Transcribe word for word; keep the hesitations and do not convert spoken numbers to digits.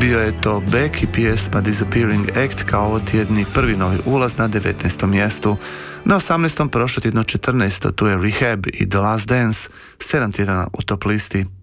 Bio je to Beck i pjesma Disappearing Act kao ovo tjedni prvi novi ulaz na devetnaestom mjestu. Na osamnaestom prošlo tjedno četrnaesto tu je Rehab i The Last Dance, sedam tjedana u top listi.